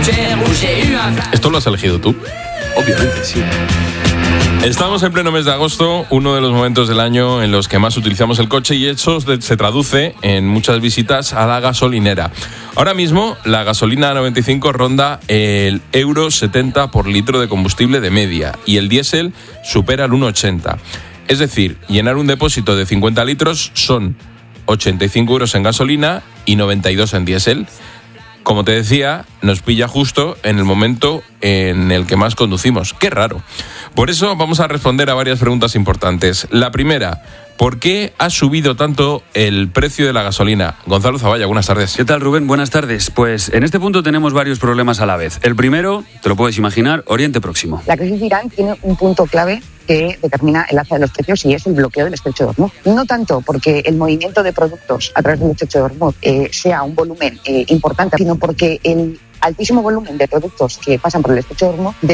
¿Esto lo has elegido tú? Obviamente, sí. Estamos en pleno mes de agosto, uno de los momentos del año en los que más utilizamos el coche, y eso se traduce en muchas visitas a la gasolinera. Ahora mismo la gasolina 95 ronda el €70 por litro de combustible de media y el diésel supera el 1,80. Es decir, llenar un depósito de 50 litros son 85 euros en gasolina y 92 en diésel. Como te decía, nos pilla justo en el momento en el que más conducimos. ¡Qué raro! Por eso vamos a responder a varias preguntas importantes. La primera, ¿por qué ha subido tanto el precio de la gasolina? Gonzalo Zavalla, buenas tardes. ¿Qué tal, Rubén? Buenas tardes. Pues en este punto tenemos varios problemas a la vez. El primero, te lo puedes imaginar, Oriente Próximo. La crisis de Irán tiene un punto clave que determina el alza de los precios, y es el bloqueo del estrecho de Hormuz. No tanto porque el movimiento de productos a través del estrecho de Hormuz sea un volumen importante, sino porque el altísimo volumen de productos que pasan por el estrecho de Hormuz